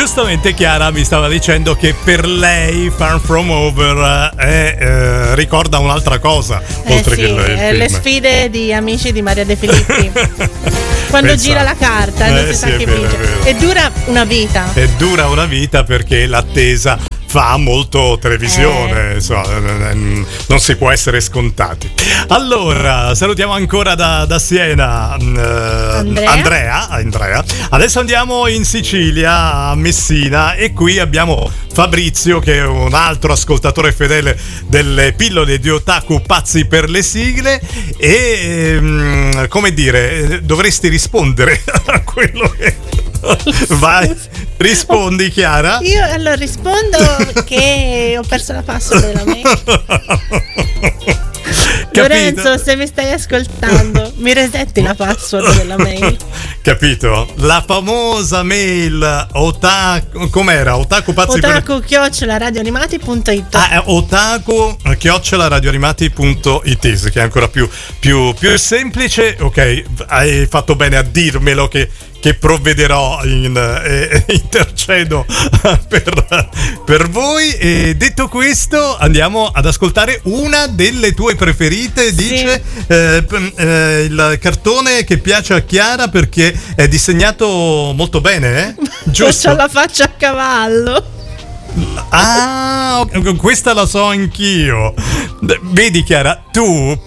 giustamente Chiara mi stava dicendo che per lei Far From Over ricorda un'altra cosa, oltre sì, che il film. le sfide di Amici di Maria De Filippi. Quando gira la carta non si sa sì, che vero, vince. vero. E dura una vita. E dura una vita perché l'attesa fa molto televisione, insomma, non si può essere scontati. Allora, salutiamo ancora da Siena Andrea. Adesso andiamo in Sicilia, a Messina, e qui abbiamo Fabrizio, che è un altro ascoltatore fedele delle pillole di Otaku pazzi per le sigle, e come dire, dovresti rispondere a quello che... Vai, rispondi Chiara. Io allora rispondo che ho perso la password della mail. Lorenzo, se mi stai ascoltando, mi resetti la password della mail. Capito? La famosa mail com'era? otaku@radioanimati.it. otaku@radioanimati.it, che è ancora più semplice. Ok, hai fatto bene a dirmelo che provvederò intercedo per voi. E detto questo, andiamo ad ascoltare una delle tue preferite. Dice il cartone che piace a Chiara perché è disegnato molto bene, giusto? C'ho la faccia a cavallo. Ah, questa la so anch'io. Vedi Chiara, tu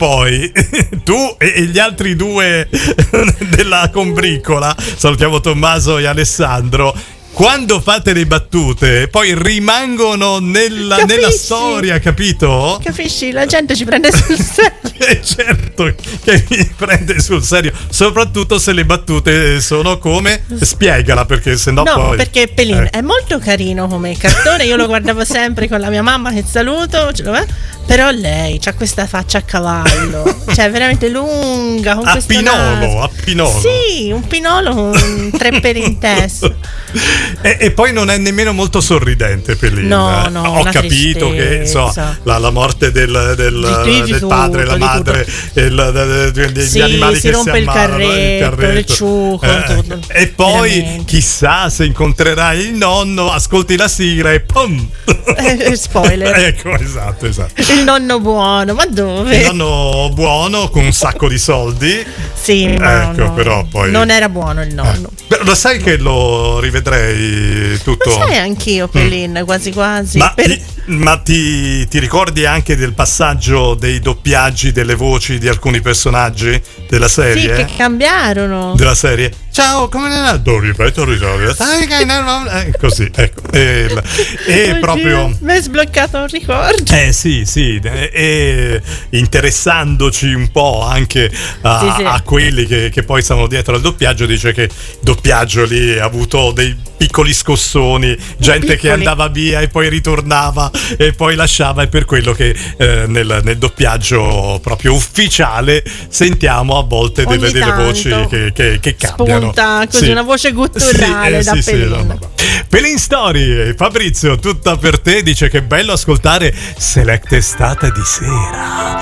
e gli altri due della combricola, salutiamo Tommaso e Alessandro, quando fate le battute poi rimangono nella storia, capito? Capisci? La gente ci prende sul serio. Certo che mi prende sul serio, soprattutto se le battute sono come... Spiegala, perché sennò poi... No, perché Pelin è molto carino come cartone, io lo guardavo sempre con la mia mamma, che saluto, però lei c'ha questa faccia a cavallo, cioè veramente lunga, con questo naso. A pinolo. Sì, un pinolo con 3 peli in testa. E poi non è nemmeno molto sorridente Pelin. No, ho capito tristezza. che la morte del padre, la madre, gli animali si che rompe si ammalano, il carretto, il ciuco, tutto. E poi veramente. chissà se incontrerai il nonno, ascolti la sigla e pum! Spoiler. Ecco, esatto. Il nonno buono, ma dove? Il nonno buono con un sacco di soldi. Sì, ma ecco, però poi non era buono il nonno. Lo sai che lo rivedrei tutto? Lo sai anch'io, Pelin, quasi. Ma ti ricordi anche del passaggio dei doppiaggi delle voci di alcuni personaggi della serie? Sì, che cambiarono. Della serie. Ciao, come ne è? Ripeto. Così, ecco. E proprio... Mi hai sbloccato un ricordo. Sì. E interessandoci un po' anche a quelli che poi stanno dietro al doppiaggio, dice che il doppiaggio lì ha avuto dei piccoli scossoni, gente che andava via e poi ritornava e poi lasciava, e per quello che nel doppiaggio proprio ufficiale sentiamo a volte delle voci che cambiano. Spunta così una voce gutturale da Pelin. Pelin Story, Fabrizio, tutta per te, dice che bello ascoltare Select Estate di sera.